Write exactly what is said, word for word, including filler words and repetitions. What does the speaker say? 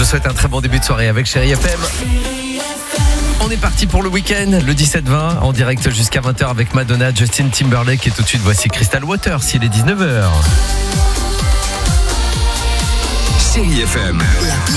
souhaite un très bon début de soirée avec Chérie F M. On est parti pour le week-end, le dix-sept vingt, en direct jusqu'à vingt heures avec Madonna, Justin Timberlake et tout de suite voici Crystal Waters, il est dix-neuf heures. Chérie F M. La